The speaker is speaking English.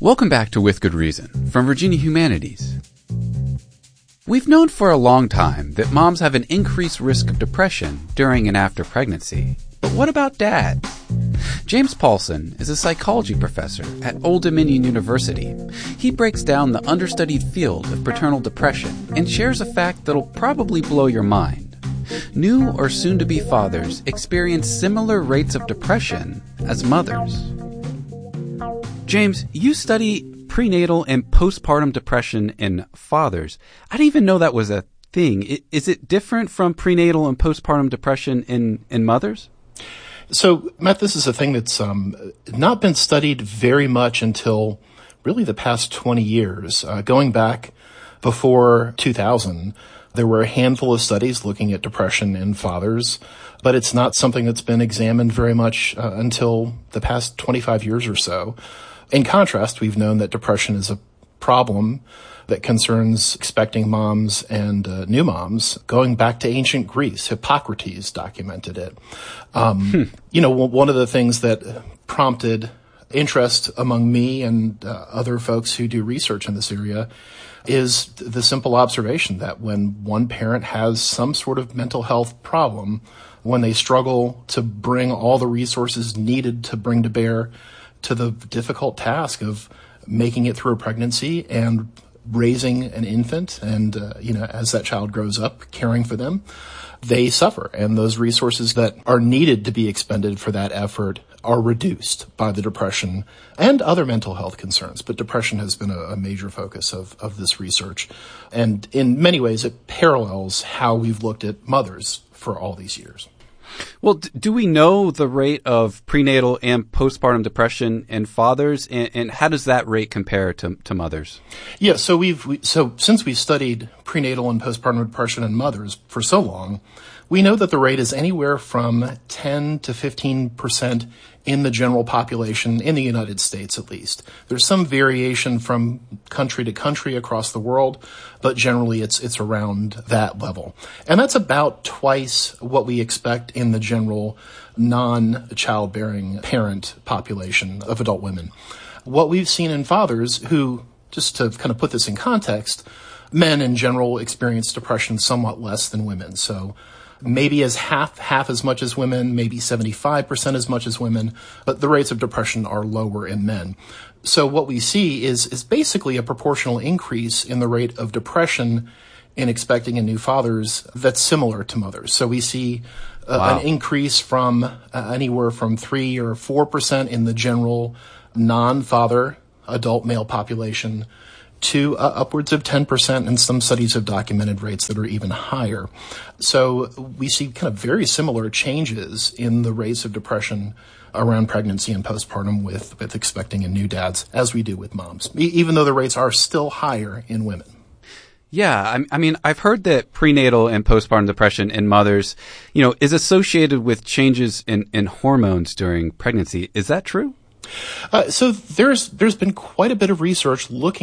Welcome back to With Good Reason from Virginia Humanities. We've known for a long time that moms have an increased risk of depression during and after pregnancy. But what about dads? James Paulson is a psychology professor at Old Dominion University. He breaks down the understudied field of paternal depression and shares a fact that'll probably blow your mind. New or soon-to-be fathers experience similar rates of depression as mothers. James, you study prenatal and postpartum depression in fathers. I didn't even know that was a thing. Is it different from prenatal and postpartum depression in mothers? So, Matt, this is a thing that's not been studied very much until really the past 20 years. Going back before 2000, there were a handful of studies looking at depression in fathers, but it's not something that's been examined very much until the past 25 years or so. In contrast, we've known that depression is a problem that concerns expecting moms and new moms going back to ancient Greece. Hippocrates documented it. You know, one of the things that prompted interest among me and other folks who do research in this area is the simple observation that when one parent has some sort of mental health problem, when they struggle to bring all the resources needed to bring to bear to the difficult task of making it through a pregnancy and raising an infant and, as that child grows up, caring for them, they suffer. And those resources that are needed to be expended for that effort are reduced by the depression and other mental health concerns. But depression has been a major focus of this research. And in many ways, it parallels how we've looked at mothers for all these years. Well, do we know the rate of prenatal and postpartum depression in fathers, and how does that rate compare to mothers? Yeah, so since we've studied prenatal and postpartum depression in mothers for so long, we know that the rate is anywhere from 10 to 15% in the general population in the United States, at least. There's some variation from country to country across the world, but generally it's around that level. And that's about twice what we expect in the general non-childbearing parent population of adult women. What we've seen in fathers who, just to kind of put this in context, men in general experience depression somewhat less than women. So maybe as half as much as women, maybe 75% as much as women, but the rates of depression are lower in men. So what we see is basically a proportional increase in the rate of depression in expecting and new fathers that's similar to mothers. So we see an increase from anywhere from 3 or 4% in the general non-father adult male population to upwards of 10%, and some studies have documented rates that are even higher. So we see kind of very similar changes in the rates of depression around pregnancy and postpartum with expecting and new dads as we do with moms, even though the rates are still higher in women. Yeah, I mean, I've heard that prenatal and postpartum depression in mothers, is associated with changes in hormones during pregnancy. Is that true? So there's been quite a bit of research looking